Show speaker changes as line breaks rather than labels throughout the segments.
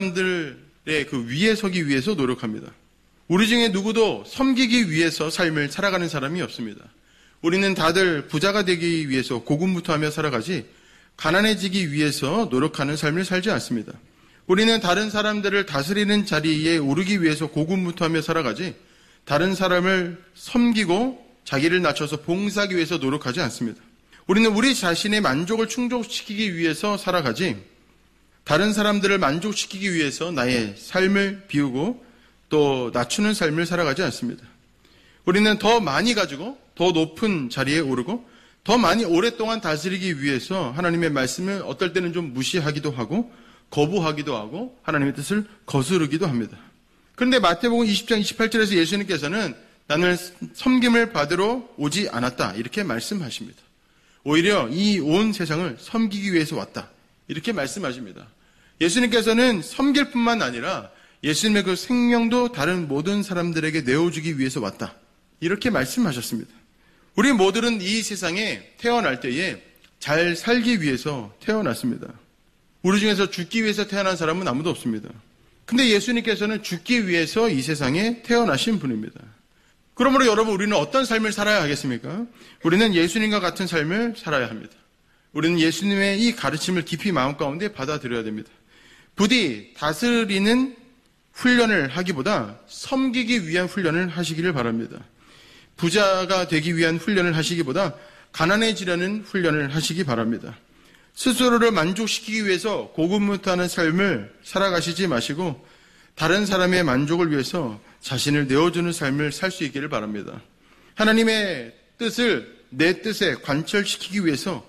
사람들의 그 위에 서기 위해서 노력합니다. 우리 중에 누구도 섬기기 위해서 삶을 살아가는 사람이 없습니다. 우리는 다들 부자가 되기 위해서 고군분투하며 살아가지 가난해지기 위해서 노력하는 삶을 살지 않습니다. 우리는 다른 사람들을 다스리는 자리에 오르기 위해서 고군분투하며 살아가지 다른 사람을 섬기고 자기를 낮춰서 봉사하기 위해서 노력하지 않습니다. 우리는 우리 자신의 만족을 충족시키기 위해서 살아가지 다른 사람들을 만족시키기 위해서 나의 삶을 비우고 또 낮추는 삶을 살아가지 않습니다. 우리는 더 많이 가지고 더 높은 자리에 오르고 더 많이 오랫동안 다스리기 위해서 하나님의 말씀을 어떨 때는 좀 무시하기도 하고 거부하기도 하고 하나님의 뜻을 거스르기도 합니다. 그런데 마태복음 20장 28절에서 예수님께서는 나는 섬김을 받으러 오지 않았다 이렇게 말씀하십니다. 오히려 이 온 세상을 섬기기 위해서 왔다 이렇게 말씀하십니다. 예수님께서는 섬길 뿐만 아니라 예수님의 그 생명도 다른 모든 사람들에게 내어주기 위해서 왔다 이렇게 말씀하셨습니다. 우리 모두는 이 세상에 태어날 때에 잘 살기 위해서 태어났습니다. 우리 중에서 죽기 위해서 태어난 사람은 아무도 없습니다. 근데 예수님께서는 죽기 위해서 이 세상에 태어나신 분입니다. 그러므로 여러분 우리는 어떤 삶을 살아야 하겠습니까? 우리는 예수님과 같은 삶을 살아야 합니다. 우리는 예수님의 이 가르침을 깊이 마음 가운데 받아들여야 됩니다. 부디 다스리는 훈련을 하기보다 섬기기 위한 훈련을 하시기를 바랍니다. 부자가 되기 위한 훈련을 하시기보다 가난해지려는 훈련을 하시기 바랍니다. 스스로를 만족시키기 위해서 고군분투하는 삶을 살아가시지 마시고 다른 사람의 만족을 위해서 자신을 내어주는 삶을 살 수 있기를 바랍니다. 하나님의 뜻을 내 뜻에 관철시키기 위해서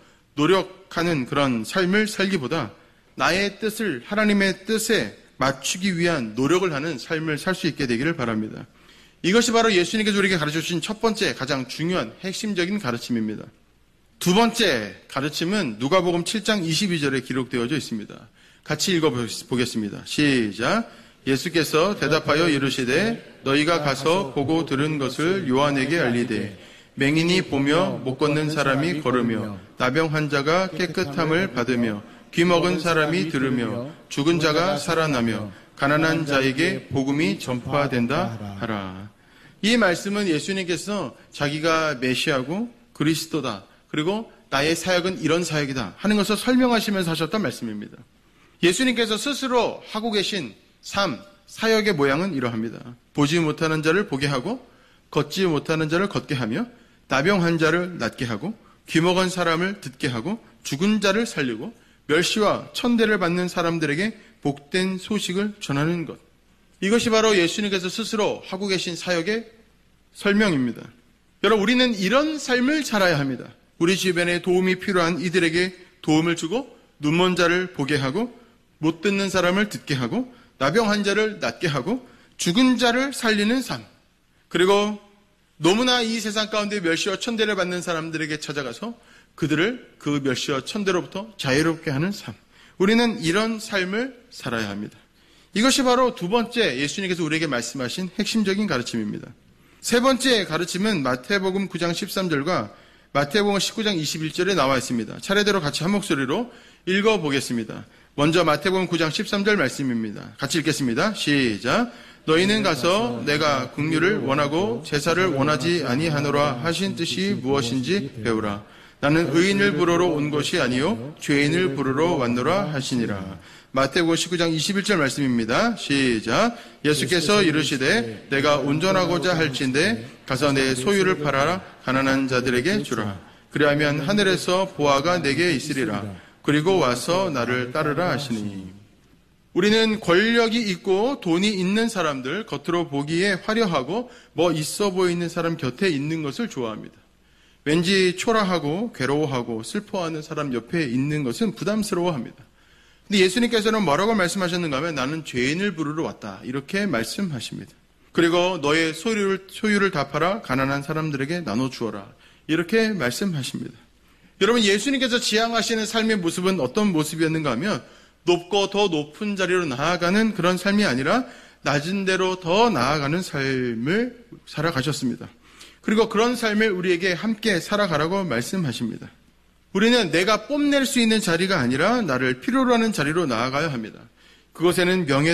노력하는 그런 삶을 살기보다 나의 뜻을 하나님의 뜻에 맞추기 위한 노력을 하는 삶을 살 수 있게 되기를 바랍니다. 이것이 바로 예수님께서 우리에게 가르쳐주신 첫 번째 가장 중요한 핵심적인 가르침입니다. 두 번째 가르침은 누가복음 7장 22절에 기록되어져 있습니다. 같이 읽어보겠습니다. 시작. 예수께서 대답하여 이르시되 너희가 가서 보고 들은 것을 요한에게 알리되 맹인이 보며 못 걷는 사람이 걸으며 나병 환자가 깨끗함을 받으며 귀먹은 사람이 들으며 죽은 자가 살아나며 가난한 자에게 복음이 전파된다 하라. 이 말씀은 예수님께서 자기가 메시아고 그리스도다. 그리고 나의 사역은 이런 사역이다 하는 것을 설명하시면서 하셨던 말씀입니다. 예수님께서 스스로 하고 계신 삶, 사역의 모양은 이러합니다. 보지 못하는 자를 보게 하고 걷지 못하는 자를 걷게 하며 나병 환자를 낫게 하고 귀먹은 사람을 듣게 하고 죽은 자를 살리고 멸시와 천대를 받는 사람들에게 복된 소식을 전하는 것. 이것이 바로 예수님께서 스스로 하고 계신 사역의 설명입니다. 여러분, 우리는 이런 삶을 살아야 합니다. 우리 주변에 도움이 필요한 이들에게 도움을 주고 눈먼 자를 보게 하고 못 듣는 사람을 듣게 하고 나병 환자를 낫게 하고 죽은 자를 살리는 삶. 그리고 너무나 이 세상 가운데 멸시와 천대를 받는 사람들에게 찾아가서 그들을 그 멸시와 천대로부터 자유롭게 하는 삶. 우리는 이런 삶을 살아야 합니다. 이것이 바로 두 번째 예수님께서 우리에게 말씀하신 핵심적인 가르침입니다. 세 번째 가르침은 마태복음 9장 13절과 마태복음 19장 21절에 나와 있습니다. 차례대로 같이 한 목소리로 읽어보겠습니다. 먼저 마태복음 9장 13절 말씀입니다. 같이 읽겠습니다. 시작. 너희는 가서 내가 긍휼을 원하고 제사를 원하지 아니하노라 하신 뜻이 무엇인지 배우라. 나는 의인을 부르러 온 것이 아니요 죄인을 부르러 왔노라 하시니라. 마태복음 19장 21절 말씀입니다. 시작. 예수께서 이르시되 내가 온전하고자 할진대 가서 내 소유를 팔아라 가난한 자들에게 주라. 그리하면 하늘에서 보화가 내게 있으리라. 그리고 와서 나를 따르라 하시니. 우리는 권력이 있고 돈이 있는 사람들, 겉으로 보기에 화려하고 뭐 있어 보이는 사람 곁에 있는 것을 좋아합니다. 왠지 초라하고 괴로워하고 슬퍼하는 사람 옆에 있는 것은 부담스러워합니다. 근데 예수님께서는 뭐라고 말씀하셨는가 하면 나는 죄인을 부르러 왔다 이렇게 말씀하십니다. 그리고 너의 소유를 다 팔아 가난한 사람들에게 나눠주어라 이렇게 말씀하십니다. 여러분, 예수님께서 지향하시는 삶의 모습은 어떤 모습이었는가 하면 높고 더 높은 자리로 나아가는 그런 삶이 아니라 낮은 데로 더 나아가는 삶을 살아가셨습니다. 그리고 그런 삶을 우리에게 함께 살아가라고 말씀하십니다. 우리는 내가 뽐낼 수 있는 자리가 아니라 나를 필요로 하는 자리로 나아가야 합니다. 그것에는 명예